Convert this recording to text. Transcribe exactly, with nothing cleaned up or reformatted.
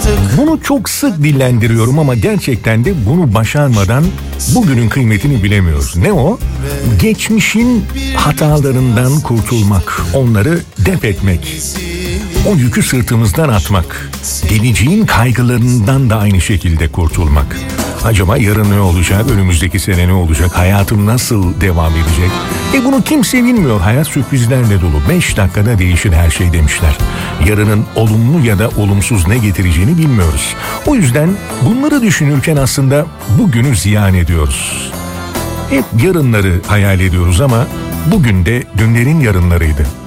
Bunu çok sık dillendiriyorum ama gerçekten de bunu başarmadan bugünün kıymetini bilemiyoruz. Ne o? Geçmişin hatalarından kurtulmak, onları def etmek, o yükü sırtımızdan atmak, geleceğin kaygılarından da aynı şekilde kurtulmak. Acaba yarın ne olacak, önümüzdeki sene ne olacak, hayatım nasıl devam edecek? E bunu kimse bilmiyor, hayat sürprizlerle dolu. Beş dakikada değişir her şey demişler. Yarının olumlu ya da olumsuz ne getireceğini bilmiyoruz. O yüzden bunları düşünürken aslında bugünü ziyan ediyoruz. Hep yarınları hayal ediyoruz ama bugün de dünlerin yarınlarıydı.